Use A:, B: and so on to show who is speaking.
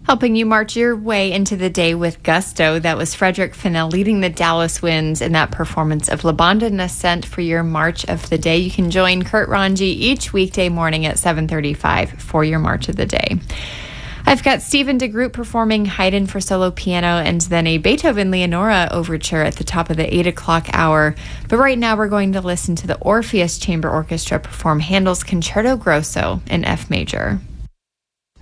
A: Helping you march your way into the day with gusto, that was Frederick Fennell leading the Dallas Winds in that performance of La Banda Nascent for your March of the Day. You can join Kurt Ranji each weekday morning at 7:35 for your March of the Day. I've got Stephen DeGroot performing Haydn for solo piano and then a Beethoven Leonora overture at the top of the 8 o'clock hour. But right now we're going to listen to the Orpheus Chamber Orchestra perform Handel's Concerto Grosso in F major.